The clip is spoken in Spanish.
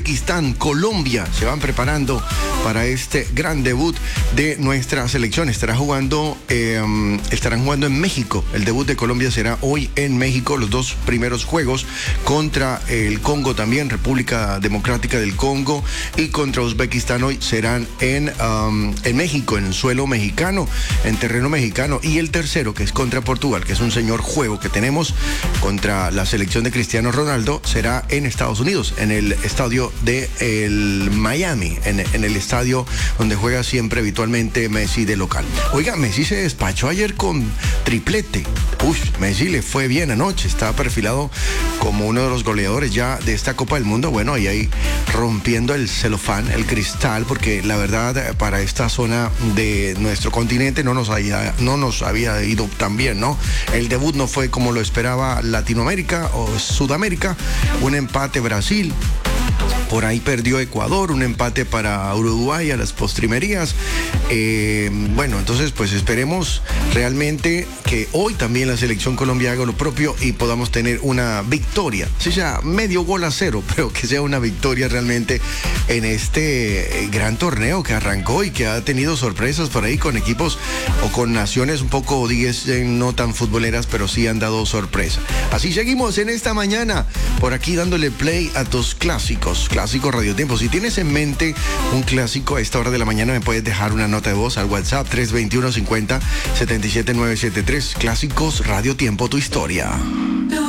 Uzbekistán, Colombia se van preparando para este gran debut de nuestra selección. Estarán jugando en México. El debut de Colombia será hoy en México. Los dos primeros juegos contra el Congo también, República Democrática del Congo, y contra Uzbekistán hoy serán en México, en suelo mexicano, en terreno mexicano. Y el tercero, que es contra Portugal, que es un señor juego que tenemos contra la selección de Cristiano Ronaldo, será en Estados Unidos, en el estadio de Miami, en el estadio donde juega siempre habitualmente Messi de local. Oiga, Messi se despachó ayer con triplete. Messi le fue bien anoche, estaba perfilado como uno de los goleadores ya de esta Copa del Mundo. Bueno, y ahí rompiendo el celofán, el cristal, porque la verdad para esta zona de nuestro continente no nos había ido tan bien, ¿no? El debut no fue como lo esperaba Latinoamérica o Sudamérica. Un empate Brasil. Por ahí perdió Ecuador, un empate para Uruguay a las postrimerías. Bueno, entonces pues esperemos realmente que hoy también la selección Colombia haga lo propio y podamos tener una victoria. Si sea medio gol a cero, pero que sea una victoria realmente en este gran torneo que arrancó y que ha tenido sorpresas por ahí con equipos o con naciones un poco, no tan futboleras, pero sí han dado sorpresa. Así seguimos en esta mañana, por aquí dándole play a tus clásicos Radio Tiempo. Si tienes en mente un clásico a esta hora de la mañana, me puedes dejar una nota de voz al WhatsApp 321-50-77973. Clásicos Radio Tiempo, tu historia.